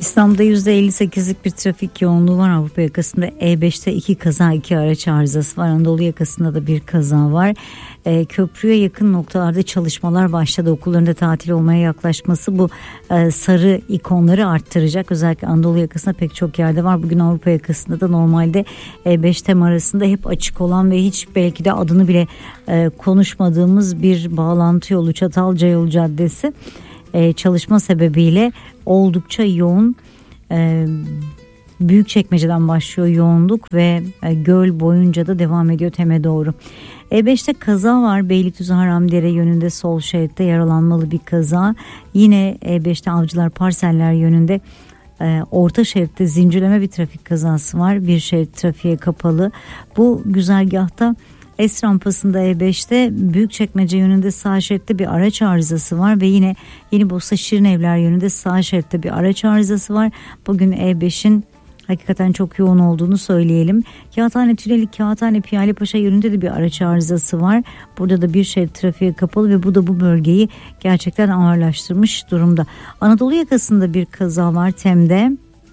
İstanbul'da %58'lik bir trafik yoğunluğu var. Avrupa yakasında E5'te 2 kaza, 2 araç arızası var. Anadolu yakasında da bir kaza var. Köprüye yakın noktalarda çalışmalar başladı. Okulların da tatil olmaya yaklaşması bu sarı ikonları arttıracak. Özellikle Anadolu yakasında pek çok yerde var. Bugün Avrupa yakasında da normalde E5 tem arasında hep açık olan ve hiç belki de adını bile konuşmadığımız bir bağlantı yolu, Çatalca Yolu Caddesi çalışma sebebiyle oldukça yoğun. Büyükçekmece'den başlıyor yoğunluk ve göl boyunca da devam ediyor Tem'e doğru. E5'te kaza var. Beylikdüzü Haramdere yönünde sol şeritte yaralanmalı bir kaza. Yine E5'te Avcılar Parseller yönünde orta şeritte zincirleme bir trafik kazası var. Bir şerit trafiğe kapalı. Bu güzergahta Es rampasında E5'te Büyükçekmece yönünde sağ şeritte bir araç arızası var ve yine Yenibursa Şirinevler yönünde sağ şeritte bir araç arızası var. Bugün E5'in hakikaten çok yoğun olduğunu söyleyelim. Kağıthane Tüneli Kağıthane Piyalepaşa yönünde de bir araç arızası var. Burada da bir şerit trafiğe kapalı ve bu da bu bölgeyi gerçekten ağırlaştırmış durumda. Anadolu yakasında bir kaza var Tem'de.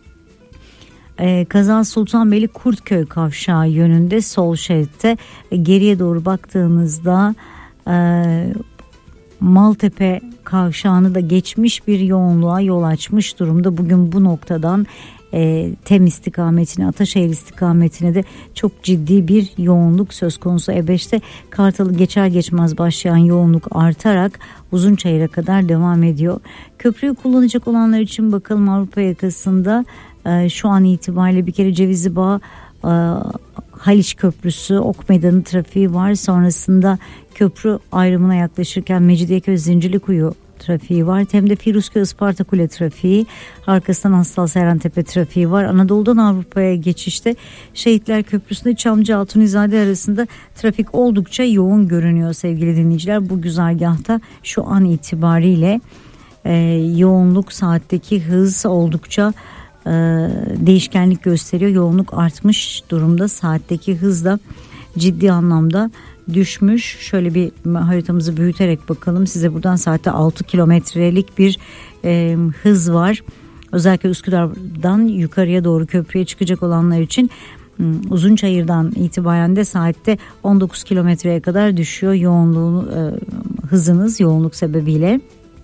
Kaza Sultanbeyli Kurtköy kavşağı yönünde sol şeritte. Geriye doğru baktığınızda Maltepe kavşağını da geçmiş bir yoğunluğa yol açmış durumda. Bugün bu noktadan Tem istikametine, Ataşehir istikametine de çok ciddi bir yoğunluk söz konusu. E5'te Kartal'ı geçer geçmez başlayan yoğunluk artarak Uzunçayır'a kadar devam ediyor. Köprüyü kullanacak olanlar için bakalım Avrupa yakasında şu an itibariyle bir kere Cevizli Bağ, Haliç Köprüsü, Ok Meydanı trafiği var. Sonrasında köprü ayrımına yaklaşırken Mecidiyeköy Zincirlikuyu trafiği var. Hem de Firuzköy Isparta Kule trafiği, arkasından Hastal Seyrantepe trafiği var. Anadolu'dan Avrupa'ya geçişte Şehitler Köprüsü'nde Çamlıca Altunizade arasında trafik oldukça yoğun görünüyor sevgili dinleyiciler. Bu güzergahta şu an itibariyle yoğunluk, saatteki hız oldukça değişkenlik gösteriyor. Yoğunluk artmış durumda. Saatteki hız da ciddi anlamda düşmüş. Şöyle bir haritamızı büyüterek bakalım. Size buradan saatte 6 kilometrelik bir hız var. Özellikle Üsküdar'dan yukarıya doğru köprüye çıkacak olanlar için Uzunçayır'dan itibaren de saatte 19 kilometreye kadar düşüyor yoğunluğu, hızınız yoğunluk sebebiyle.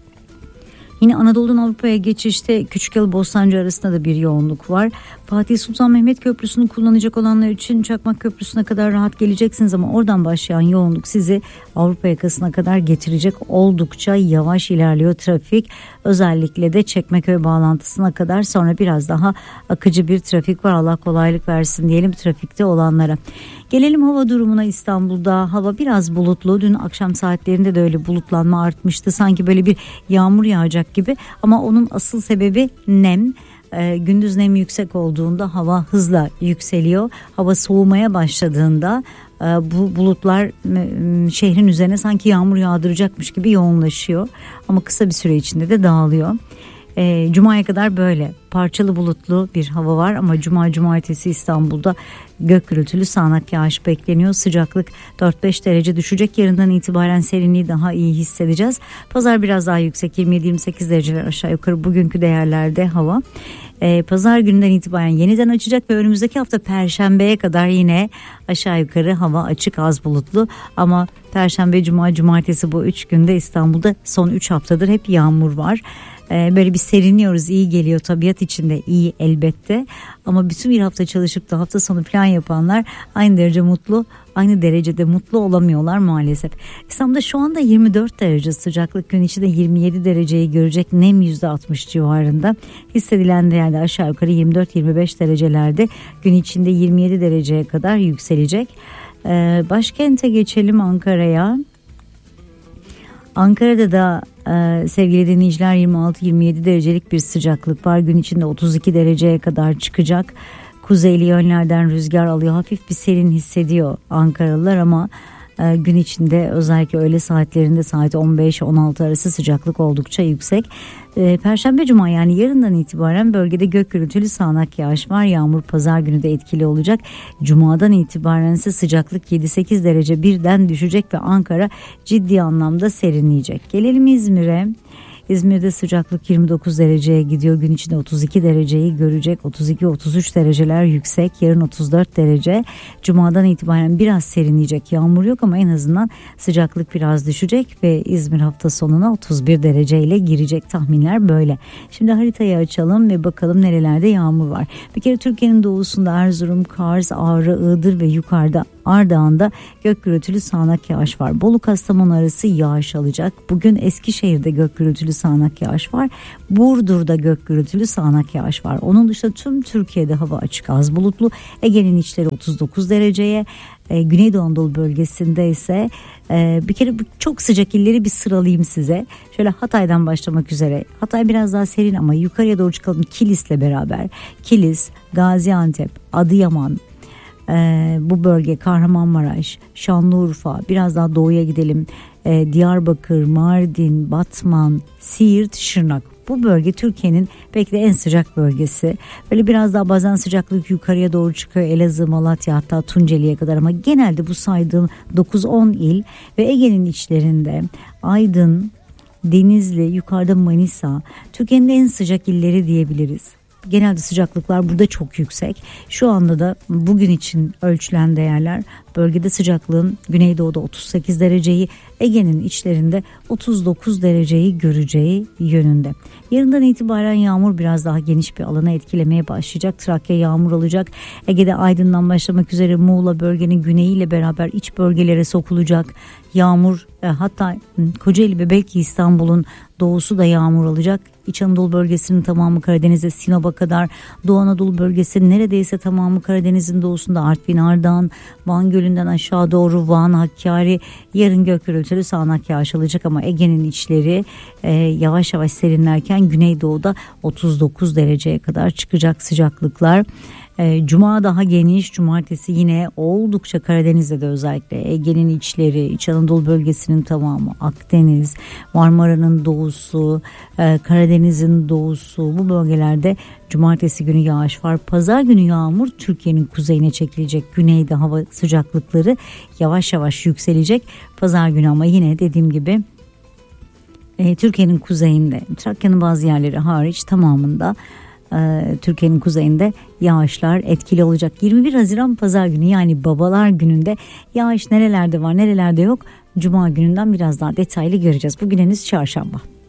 Yine Anadolu'dan Avrupa'ya geçişte Küçükyalı Bostancı arasında da bir yoğunluk var. Fatih Sultan Mehmet Köprüsü'nü kullanacak olanlar için Çakmak Köprüsü'ne kadar rahat geleceksiniz ama oradan başlayan yoğunluk sizi Avrupa yakasına kadar getirecek. Oldukça yavaş ilerliyor trafik. Özellikle de Çekmeköy bağlantısına kadar, sonra biraz daha akıcı bir trafik var. Allah kolaylık versin diyelim trafikte olanlara. Gelelim hava durumuna. İstanbul'da hava biraz bulutlu. Dün akşam saatlerinde de öyle bulutlanma artmıştı. Sanki böyle bir yağmur yağacak gibi ama onun asıl sebebi nem. Gündüz nem yüksek olduğunda hava hızla yükseliyor. Hava soğumaya başladığında bu bulutlar şehrin üzerine sanki yağmur yağdıracakmış gibi yoğunlaşıyor. Ama kısa bir süre içinde de dağılıyor. Cuma'ya kadar böyle parçalı bulutlu bir hava var ama cumartesi İstanbul'da gök gürültülü sağanak yağış bekleniyor. Sıcaklık 4-5 derece düşecek. Yarından itibaren serinliği daha iyi hissedeceğiz. Pazar biraz daha yüksek, 27-28 dereceler aşağı yukarı bugünkü değerlerde hava. Pazar gününden itibaren yeniden açacak ve önümüzdeki hafta Perşembe'ye kadar yine aşağı yukarı hava açık, az bulutlu. Ama Perşembe, Cuma, Cumartesi bu 3 günde İstanbul'da son 3 haftadır hep yağmur var. Böyle bir serinliyoruz, iyi geliyor, tabiat içinde iyi elbette ama bütün bir hafta çalışıp da hafta sonu plan yapanlar aynı derecede mutlu olamıyorlar maalesef. İstanbul'da şu anda 24 derece sıcaklık, gün içinde 27 dereceyi görecek, nem %60 civarında, hissedilen değerde aşağı yukarı 24-25 derecelerde, gün içinde 27 dereceye kadar yükselecek. Başkente geçelim, Ankara'ya. Ankara'da da sevgili dinleyiciler 26-27 derecelik bir sıcaklık var. Gün içinde 32 dereceye kadar çıkacak. Kuzeyli yönlerden rüzgar alıyor. Hafif bir serin hissediyor Ankaralılar ama gün içinde özellikle öğle saatlerinde saat 15-16 arası sıcaklık oldukça yüksek. Perşembe, Cuma yani yarından itibaren bölgede gök gürültülü sağanak yağış var. Yağmur pazar günü de etkili olacak. Cuma'dan itibaren ise sıcaklık 7-8 derece birden düşecek ve Ankara ciddi anlamda serinleyecek. Gelelim İzmir'e. İzmir'de sıcaklık 29 dereceye gidiyor. Gün içinde 32 dereceyi görecek. 32-33 dereceler yüksek. Yarın 34 derece. Cuma'dan itibaren biraz serinleyecek. Yağmur yok ama en azından sıcaklık biraz düşecek ve İzmir hafta sonuna 31 dereceyle girecek. Tahminler böyle. Şimdi haritayı açalım ve bakalım nerelerde yağmur var. Bir kere Türkiye'nin doğusunda Erzurum, Kars, Ağrı, Iğdır ve yukarıda Ardahan'da gök gürültülü sağanak yağış var. Bolu Kastamonu arası yağış alacak. Bugün Eskişehir'de gök gürültülü sağanak yağış var. Burdur'da gök gürültülü sağanak yağış var. Onun dışında tüm Türkiye'de hava açık, az bulutlu. Ege'nin içleri 39 dereceye. Güneydoğu Anadolu bölgesinde ise bir kere çok sıcak illeri bir sıralayayım size. Şöyle Hatay'dan başlamak üzere. Hatay biraz daha serin ama yukarıya doğru çıkalım Kilis'le beraber. Kilis, Gaziantep, Adıyaman, bu bölge Kahramanmaraş, Şanlıurfa, biraz daha doğuya gidelim. Diyarbakır, Mardin, Batman, Siirt, Şırnak. Bu bölge Türkiye'nin belki de en sıcak bölgesi. Böyle biraz daha bazen sıcaklık yukarıya doğru çıkıyor. Elazığ, Malatya hatta Tunceli'ye kadar ama genelde bu saydığım 9-10 il ve Ege'nin içlerinde Aydın, Denizli, yukarıda Manisa Türkiye'nin en sıcak illeri diyebiliriz. Genelde sıcaklıklar burada çok yüksek. Şu anda da bugün için ölçülen değerler bölgede sıcaklığın Güneydoğu'da 38 dereceyi, Ege'nin içlerinde 39 dereceyi göreceği yönünde. Yarından itibaren yağmur biraz daha geniş bir alana etkilemeye başlayacak. Trakya yağmur alacak. Ege'de Aydın'dan başlamak üzere Muğla bölgenin güneyiyle beraber iç bölgelere sokulacak. Yağmur hatta Kocaeli ve belki İstanbul'un doğusu da yağmur alacak. İç Anadolu bölgesinin tamamı Karadeniz'e, Sinop'a kadar, Doğu Anadolu bölgesinin neredeyse tamamı Karadeniz'in doğusunda Artvin, Ardahan, Van Gölü'nden aşağı doğru Van, Hakkari yarın gök gürültülü sağanak yağış alacak ama Ege'nin içleri yavaş yavaş serinlerken Güneydoğu'da 39 dereceye kadar çıkacak sıcaklıklar. Cuma daha geniş, cumartesi yine oldukça Karadeniz'de de özellikle Ege'nin içleri, İç Anadolu bölgesinin tamamı, Akdeniz, Marmara'nın doğusu, Karadeniz'in doğusu bu bölgelerde cumartesi günü yağış var. Pazar günü yağmur Türkiye'nin kuzeyine çekilecek. Güneyde hava sıcaklıkları yavaş yavaş yükselecek. Pazar günü ama yine dediğim gibi Türkiye'nin kuzeyinde, Trakya'nın bazı yerleri hariç tamamında Türkiye'nin kuzeyinde yağışlar etkili olacak. 21 Haziran Pazar günü yani Babalar Günü'nde yağış nerelerde var nerelerde yok Cuma gününden biraz daha detaylı göreceğiz. Bugün henüz çarşamba.